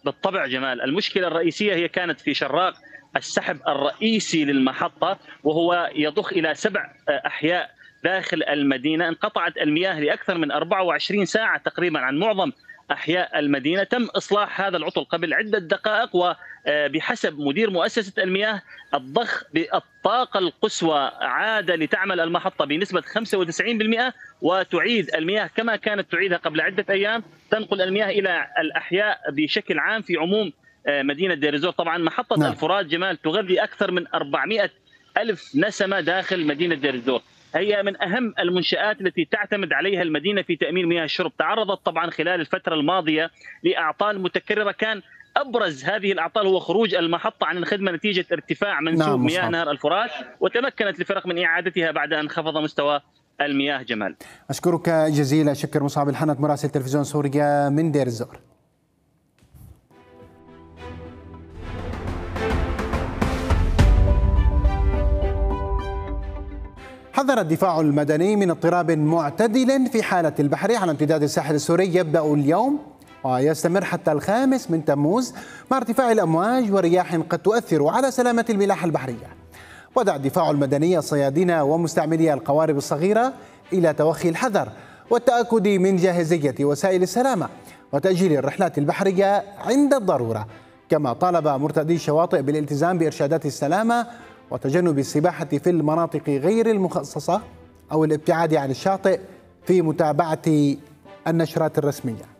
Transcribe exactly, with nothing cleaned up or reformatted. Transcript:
بالطبع جمال، المشكلة الرئيسية هي كانت في شراق السحب الرئيسي للمحطة، وهو يضخ إلى سبع أحياء داخل المدينة. انقطعت المياه لأكثر من أربعة وعشرين ساعة تقريبا عن معظم أحياء المدينة. تم إصلاح هذا العطل قبل عدة دقائق، وبحسب مدير مؤسسة المياه الضخ بالطاقة القصوى عاد لتعمل المحطة بنسبة خمسة وتسعين بالمئة، وتعيد المياه كما كانت تعيدها قبل عدة أيام، تنقل المياه إلى الأحياء بشكل عام في عموم مدينة دير الزور. طبعا محطة نعم. الفرات جمال تغذي أكثر من أربعمئة ألف نسمة داخل مدينة دير الزور، هي من أهم المنشآت التي تعتمد عليها المدينة في تأمين مياه الشرب. تعرضت طبعا خلال الفترة الماضية لأعطال متكررة، كان أبرز هذه الأعطال هو خروج المحطة عن الخدمة نتيجة ارتفاع منسوب نعم مياه نهر الفرات، وتمكنت الفرق من إعادتها بعد أن انخفض مستوى المياه. جمال، أشكرك جزيلا شكر مصعب الحنك مراسل تلفزيون سوريا من دير الزور. حذر الدفاع المدني من اضطراب معتدل في حالة البحر على امتداد الساحل السوري يبدأ اليوم ويستمر حتى الخامس من تموز، مع ارتفاع الأمواج ورياح قد تؤثر على سلامة الملاحة البحرية. ودعا الدفاع المدني الصيادين ومستعملي القوارب الصغيرة إلى توخي الحذر والتأكد من جاهزية وسائل السلامة وتأجيل الرحلات البحرية عند الضرورة، كما طالب مرتدي الشواطئ بالالتزام بإرشادات السلامة وتجنب السباحة في المناطق غير المخصصة أو الابتعاد عن الشاطئ في متابعة النشرات الرسمية.